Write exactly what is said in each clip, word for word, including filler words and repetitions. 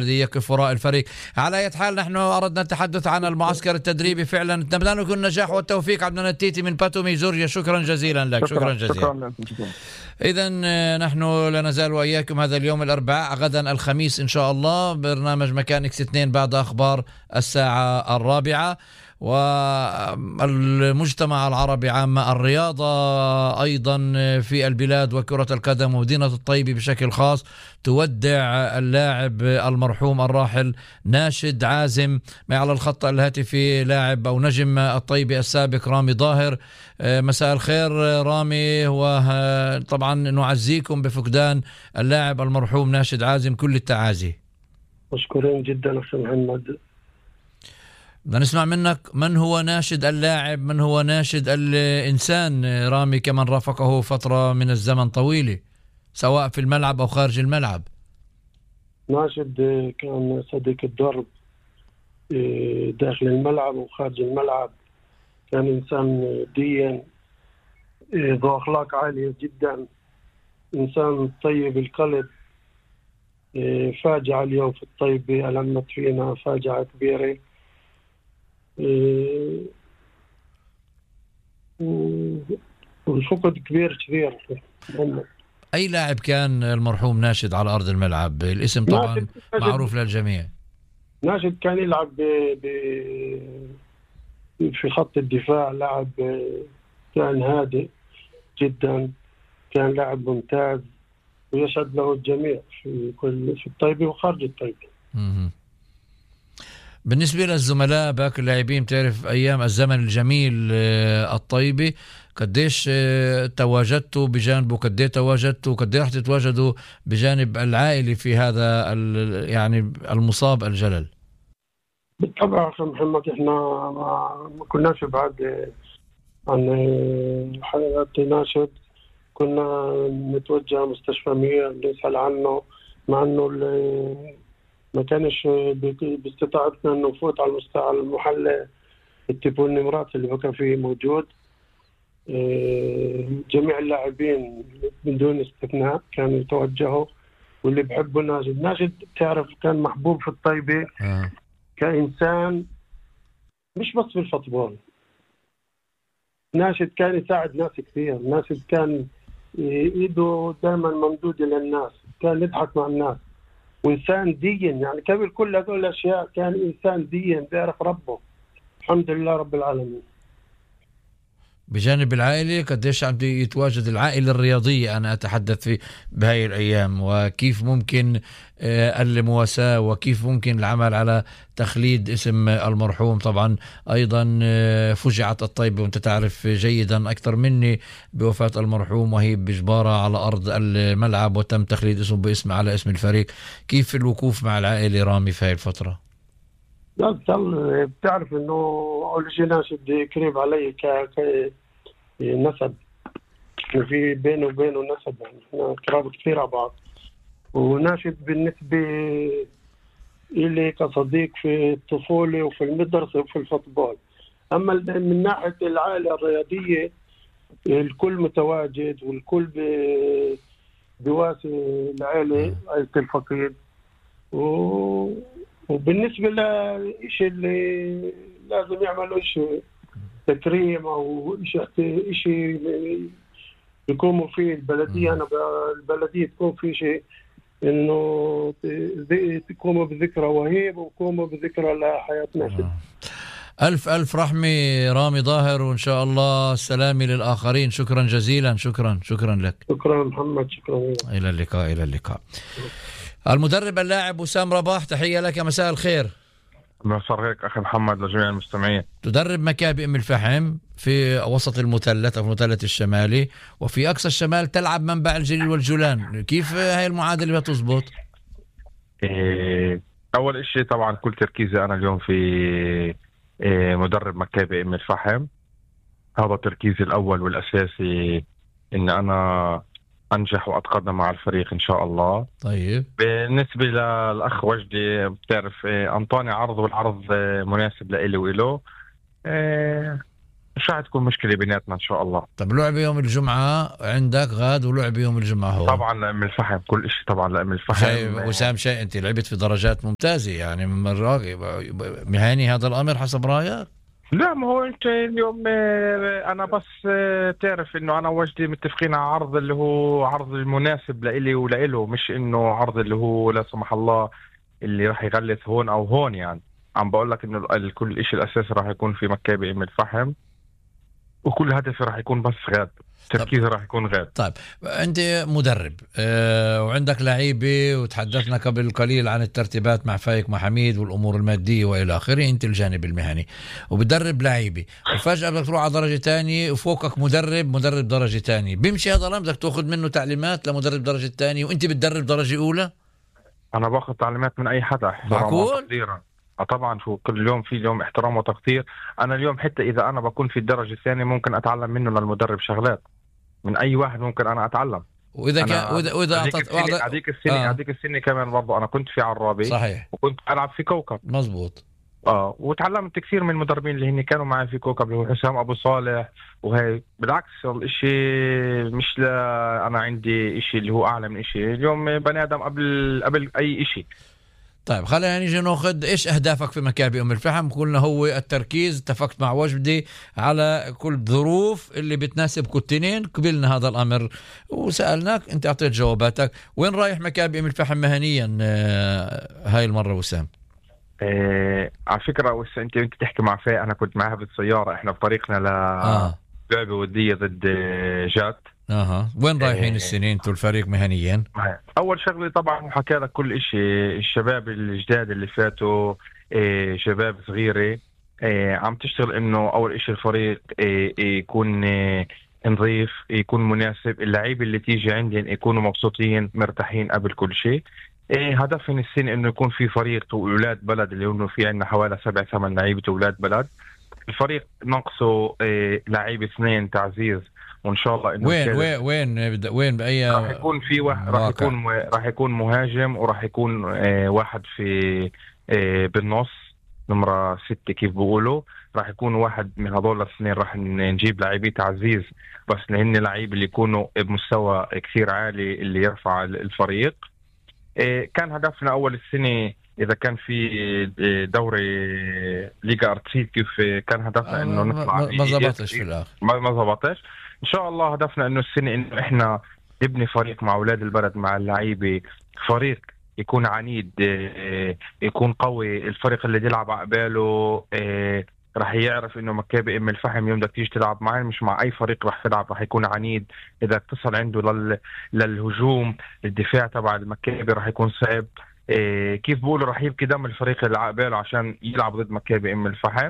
الذي يقف وراء الفريق. على أي حال نحن أردنا التحدث عن المعسكر التدريبي، فعلا نتمنى لكم النجاح والتوفيق. عبد المنعم التيتي من باتومي جورجيا، شكرا جزيلا لك. شكرا, شكرا جزيلا. إذا نحن لا نزال وإياكم هذا اليوم الأربعاء، غدا الخميس إن شاء الله برنامج مكان إكس اثنين بعد أخبار الساعة الرابعة. والمجتمع العربي عامة، الرياضة أيضا في البلاد وكرة القدم ومدينة الطيبة بشكل خاص تودع اللاعب المرحوم الراحل ناشد عازم. معي على الخط الهاتفي لاعب أو نجم الطيبة السابق رامي ظاهر. مساء الخير رامي، وطبعا نعزيكم بفقدان اللاعب المرحوم ناشد عازم، كل التعازي. مشكورين جدا أخي محمد. بدنا نسمع منك من هو ناشد اللاعب، من هو ناشد الإنسان رامي، كمن رافقه فترة من الزمن طويلة سواء في الملعب أو خارج الملعب. ناشد كان صديق الدرب داخل الملعب وخارج الملعب، كان إنسان دين ذو أخلاق عالية جدا، إنسان طيب القلب. فاجعة اليوم في الطيبة، ألمت فينا فاجعة كبيرة. والفقد كبير كثير. أي لاعب كان المرحوم ناشد على أرض الملعب؟ الاسم طبعا ناشد معروف للجميع. ناشد كان يلعب ب... ب... في خط الدفاع، لاعب كان هادئ جدا، كان لاعب ممتاز ويشهد له الجميع في كل في الطيبة وخارج الطيبة. م- بالنسبة للزملاء باقي اللاعبين، بتعرف أيام الزمن الجميل الطيبة قديش تواجدتوا بجانبه، قديش تواجدتوا وقديش رح تتواجدوا بجانب العائلة في هذا يعني المصاب الجلل؟ بالطبع أخي محمد، إحنا ما كناش بعد عن حياة ناشد، كنا نتوجه مستشفى مير نسأل عنه، مع إنه ما كانش باستطاعتنا إنه نفوت على المستوى المحل التليفون نمرات اللي هو كان فيه موجود. جميع اللاعبين بدون استثناء كانوا يتوجهوا، واللي بحبوا ناشد. ناشد تعرف كان محبوب في الطيبة آه. كإنسان، مش بس في الفوتبول. ناشد كان يساعد ناس كثير، ناشد كان ايده دائما ممدودة للناس، كان يضحك مع الناس، وإنسان دين. يعني قبل كل هذول الأشياء كان إنسان دين بيعرف ربه. الحمد لله رب العالمين. بجانب العائلة قديش عم يتواجد العائلة الرياضية، أنا أتحدث في بهاي الأيام، وكيف ممكن المواساة وكيف ممكن العمل على تخليد اسم المرحوم. طبعا أيضا فجعت الطيبة وأنت تعرف جيدا أكثر مني بوفاة المرحوم، وهي بجبارة على أرض الملعب وتم تخليد اسمه باسم على اسم الفريق. كيف الوقوف مع العائلة رامي في هاي الفترة؟ لا بتعرف إنه أول شيء ناشد قريب علي ك نسب، في بينه وبينه نسب، يعني احنا قرابة كثير على بعض. وناشد بالنسبة إلي كصديق في الطفولة وفي المدرسة وفي الفوتبول. أما من ناحية العائلة الرياضية الكل متواجد، والكل بواسي العائلة عائلة الفقيد. وبالنسبة لإشي اللي لازم يعملوا إشي تكريم أو إشي إشي يقوموا فيه البلدية، أنا البلدية تكون في شيء إنه تقوموا بذكرى وهيب وقوموا بذكرى لحياة ناشد. ألف ألف رحمة رامي ظاهر، وإن شاء الله السلامة للآخرين. شكرا جزيلا. شكرا شكرا لك. شكرا محمد. شكرا. إلى اللقاء. إلى اللقاء. المدرب اللاعب وسام رباح، تحية لك، مساء الخير. مساء الخير أخي محمد لجميع المستمعين. تدرب مكابي أم الفحم في وسط المثلث أو المثلث الشمالي، وفي أقصى الشمال تلعب منبع الجليل والجولان. كيف هاي المعادلة بتزبط؟ إيه أول إشي طبعا كل تركيزي أنا اليوم في إيه مدرب مكابي أم الفحم، هذا تركيزي الأول والأساسي، إن أنا أنجح وأتقدم مع الفريق إن شاء الله. طيب بالنسبة للأخ وجدي، بتعرف إيه أنطاني عرض، والعرض إيه مناسب لإلي وإله. إيه مش راح تكون مشكله بيناتنا ان شاء الله. طب لعب يوم الجمعه عندك غاد ولعب يوم الجمعه هون؟ طبعا لأم الفحم كل شيء، طبعا لأم الفحم. وسام شيء انت لعبت في درجات ممتازه يعني من راقي مهاني هذا الامر حسب رايك؟ لا ما هو انت اليوم انا بس تعرف انه انا وجدي متفقين على عرض اللي هو عرض المناسب لإلي ولإله، مش انه عرض اللي هو لا سمح الله اللي راح يغلس هون او هون. يعني عم بقول لك انه كل شيء الاساسي راح يكون في مكابي ام الفحم، وكل هدفي راح يكون بس غاد، تركيزي راح يكون غاد. طيب انت مدرب أه وعندك لعيبه، وتحدثنا قبل قليل عن الترتيبات مع فايق مع حميد والامور الماديه والى اخره، انت الجانب المهني وبدرب لعيبه، وفجاه بدك تروح على درجه ثانيه وفوقك مدرب مدرب درجه ثانيه، بيمشي هذا الامر؟ بدك تاخذ منه تعليمات لمدرب درجه ثانيه وانت بتدرب درجه اولى؟ انا باخذ تعليمات من اي حدا احتراما وتقديرا. اه طبعا شو كل يوم في اليوم احترام وتقدير. انا اليوم حتى اذا انا بكون في الدرجه الثانيه ممكن اتعلم منه للمدرب شغلات، من اي واحد ممكن انا اتعلم. واذا كان واذا واذا هذيك السنه هذيك السنه هذيك السنه كمان برضه انا كنت في عرابي. صحيح. وكنت العب في كوكب. مزبوط. اه وتعلمت كثير من المدربين اللي هن كانوا معي في كوكب، اللي هو حسام ابو صالح وهي. بالعكس الاشي مش لا انا عندي اشي اللي هو اعلى من اشي، اليوم بني ادم قبل قبل اي اشي. طيب خلينا نيجي ناخذ ايش اهدافك في مكابي ام الفحم. قلنا هو التركيز، اتفقت مع وجدي على كل الظروف اللي بتناسب كلتنين، قبلنا هذا الامر وسالناك انت اعطيت جواباتك. وين رايح مكابي ام الفحم مهنيا هاي المره وسام؟ إيه على فكره وس انت انت تحكي مع فاء، انا كنت معها بالسياره، احنا بطريقنا ل آه. لعبه وديه ضد جات. اها وين رايحين إيه السنين انتوا الفريق مهنيا؟ اول شغله طبعا حكى لك كل شيء، الشباب الجداد اللي فاتوا إيه شباب صغيره إيه عم تشتغل انه اول شيء الفريق إيه يكون إيه نظيف، يكون مناسب، اللعيبه اللي تيجي عندي يكونوا مبسوطين مرتاحين قبل كل شيء. إيه هدف من السنه انه يكون في فريق اولاد بلد، اللي انه في عندنا حوالي سبع ثمان لعيبه اولاد بلد. الفريق ناقصه إيه لعيب اثنين تعزيز، وان شاء الله انه وين وين وين وين باي راح يكون في واحد راح يكون راح يكون مهاجم، وراح يكون آه واحد في آه بالنص نمرة ستة كيف بيقولوا، راح يكون واحد من هذول الاثنين. راح نجيب لاعبي تعزيز بس لهن لعيب اللي يكونوا بمستوى كثير عالي اللي يرفع الفريق. آه كان هدفنا اول السنة اذا كان في دوري ليغا ارتسي كيف كان هدفنا انه نطلع. ما زبطش في الاخر، ما زبطش. ان شاء الله هدفنا انه السنه انه احنا نبني فريق مع اولاد البلد مع اللعيبه، فريق يكون عنيد يكون قوي. الفريق اللي يلعب عقباله راح يعرف انه مكابي ام الفحم يوم بدك تيجي تلعب معي مش مع اي فريق راح تلعب، راح يكون عنيد. اذا اتصل عنده لل... للهجوم الدفاع تبع المكابي راح يكون صعب. كيف بقولوا راح يبكي دم الفريق اللي عقباله عشان يلعب ضد مكابي ام الفحم.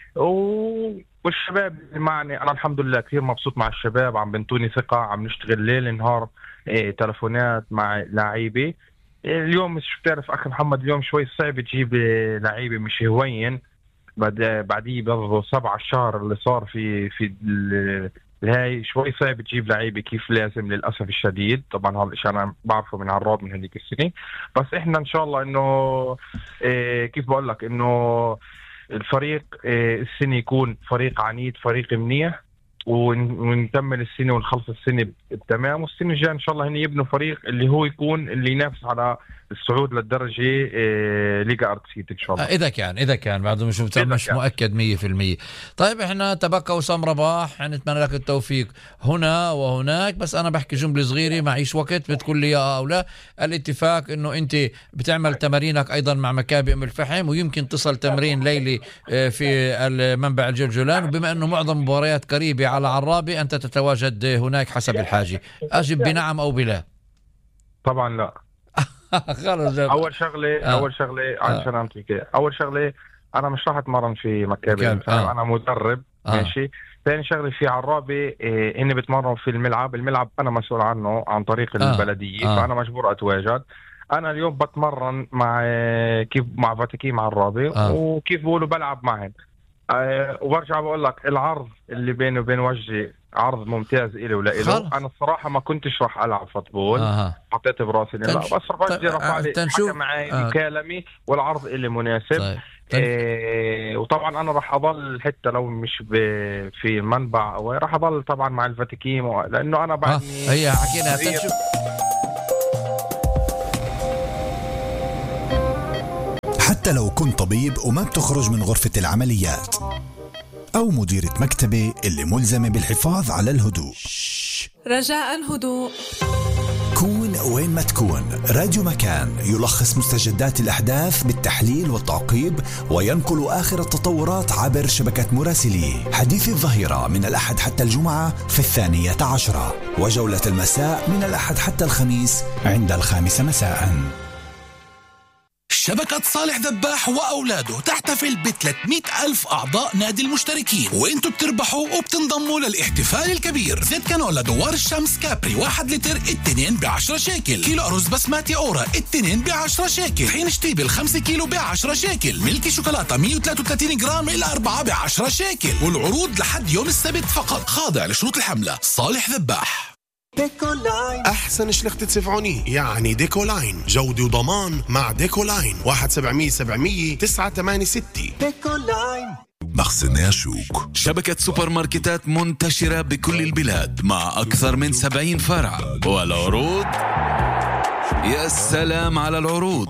والشباب معني انا الحمد لله كثير مبسوط مع الشباب، عم بنتوني ثقه، عم نشتغل ليل نهار إيه تلفونات مع لاعيبه. إيه اليوم مش بتعرف اخي محمد اليوم شوي صعب تجيب لعيبه مش هوين، بعد بعديه برضه سبع الشهر اللي صار في في هاي شوي صعب تجيب لعيبه كيف لازم للاسف الشديد. طبعا هذا الشيء انا بعرفه من عراب من هذيك السنه، بس احنا ان شاء الله انه إيه كيف بقول لك انه الفريق السنة يكون فريق عنيد، فريق منيح، ونكمل السنة ونخلص السنة بتمام. والسنة الجاية إن شاء الله هن يبنوا فريق اللي هو يكون اللي ينافس على الصعود للدرجة ليغا أرتسيت إن شاء الله. إذا كان إذا كان بعده مش مش كان. مؤكد مية في المية. طيب إحنا تبقى وسام رباح، نتمنى لك التوفيق هنا وهناك، بس أنا بحكي جملة صغيرة معيش وقت بتقول لي يا أو لا. الاتفاق إنه أنت بتعمل تمارينك أيضا مع مكابي أم الفحم، ويمكن تصل تمرين ليلي في المنبع الجلجلان، وبما إنه معظم مباريات قريبة على عرابي أنت تتواجد هناك حسب الحاجة. أجب بنعم أو بلا؟ طبعا لا. اول شغله آه. اول شغله عشان آه. امسك اول شغله انا مش راح اتمرن في مكابي آه. انا مدرب آه. ماشي. ثاني شغله في عرابي إيه اني بتمرن في الملعب الملعب انا مسؤول عنه عن طريق آه. البلديه آه. فانا مجبور اتواجد. انا اليوم بتمرن مع كيف مع فاتيكي مع عرابي آه. وكيف بقولوا بلعب معهم. آه وبرجع بقول لك العرض اللي بيني وبين وجهي عرض ممتاز إلي ولإله. خلص. أنا الصراحة ما كنتش راح ألعب فوتبول. آه. حطيت براسي لا تنش... بس وجهي رفع لي حكى معي آه. بكلامي والعرض إلي مناسب. طيب. تن... إيه وطبعا أنا راح أضل حتى لو مش ب... في المنبع أو راح أضل طبعا مع الفاتيكين و... لأنه أنا بعدني آه. هي حكينا تنشوف. حتى لو كنت طبيب وما بتخرج من غرفة العمليات، أو مديرة مكتبة اللي ملزمة بالحفاظ على الهدوء، رجاء هدوء. كون وين ما تكون، راديو مكان يلخص مستجدات الأحداث بالتحليل والتعقيب وينقل آخر التطورات عبر شبكة مراسليه. حديث الظهيرة من الأحد حتى الجمعة في الثانية عشرة، وجولة المساء من الأحد حتى الخميس عند الخامسة مساءً. شبكة صالح ذباح وأولاده تحتفل ب ثلاثمئة ألف أعضاء نادي المشتركين، وإنتوا بتربحوا وبتنضموا للاحتفال الكبير. زيت كانولا دوار الشمس كابري واحد لتر اتنين بعشرة شيكل، كيلو أرز بسماتي أورا اتنين بعشرة شيكل، حين شتيبل خمسة كيلو بعشرة شيكل، ملكي شوكولاتة مية وثلاثة وثلاثين جرام إلى أربعة بعشرة شيكل. والعروض لحد يوم السبت فقط، خاضع لشروط الحملة. صالح ذباح. ديكولاين أحسن شلخة سفعوني، يعني ديكولاين جودة وضمان مع ديكولاين. واحد سبعمية سبعمية تسعة ثمانية ستة. ديكولاين. مخزن شوك، شبكة سوبر ماركتات منتشرة بكل البلاد مع أكثر من سبعين فرع. والعروض، يا سلام على العروض!